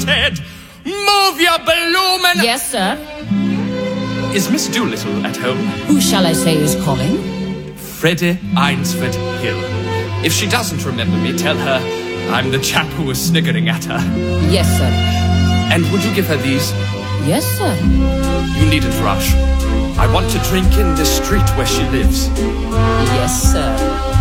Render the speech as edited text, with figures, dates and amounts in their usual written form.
wanted! Move your bloomin'... Yes, sir. Is Miss Doolittle at home? Who shall I say is calling? Freddie Eynsford Hill. If she doesn't remember me, tell her I'm the chap who was sniggering at her. Yes, sir. And would you give her these? Yes, sir. You needn't rush. I want to drink in this street where she lives. Yes, sir.